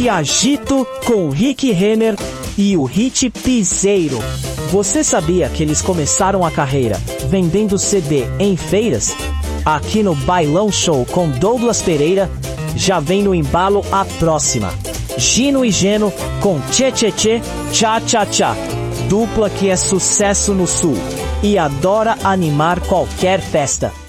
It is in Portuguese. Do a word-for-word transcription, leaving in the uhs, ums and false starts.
Te Agito com o Rick Renner e o Hit Piseiro. Você sabia que eles começaram a carreira vendendo C D em feiras? Aqui no Bailão Show com Douglas Pereira, já vem no embalo a próxima. Gino e Geno com Tchê Tchê Tchê, Tchá Tchá Tchá. Dupla que é sucesso no Sul e adora animar qualquer festa.